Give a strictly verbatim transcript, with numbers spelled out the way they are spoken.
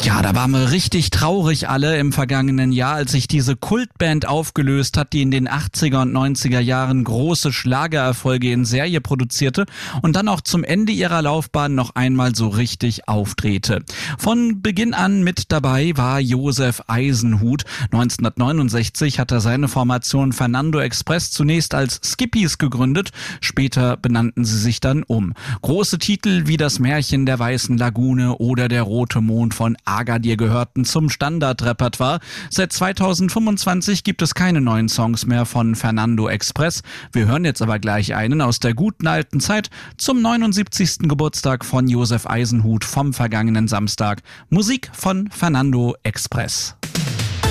Ja, da waren wir richtig traurig alle im vergangenen Jahr, als sich diese Kultband aufgelöst hat, die in den achtziger und neunziger Jahren große Schlagererfolge in Serie produzierte und dann auch zum Ende ihrer Laufbahn noch einmal so richtig aufdrehte. Von Beginn an mit dabei war Josef Eisenhut. neunzehnhundertneunundsechzig hat er seine Formation Fernando Express zunächst als Skippies gegründet, später benannten sie sich dann um. Große Titel wie das Märchen der Weißen Lagune oder der Rote Mond von Agadir gehörten zum Standardrepertoire. Seit zweitausendfünfundzwanzig gibt es keine neuen Songs mehr von Fernando Express. Wir hören jetzt aber gleich einen aus der guten alten Zeit zum neunundsiebzigsten Geburtstag von Josef Eisenhut vom vergangenen Samstag. Musik von Fernando Express.